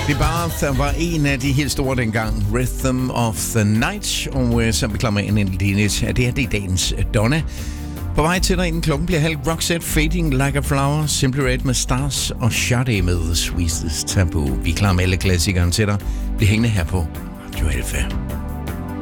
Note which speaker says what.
Speaker 1: The Bath var en af de helt store dengang. Rhythm of the Night. Og så beklager man en linje af det her, det er dagens Donna. På vej til dig inden klokken bliver halv. Roxette, Fading Like a Flower, Simply Red med Stars og Sade med Sweetest Taboo. Vi er klar med alle klassikerne til dig. Bliv hængende her på Radio Alfa.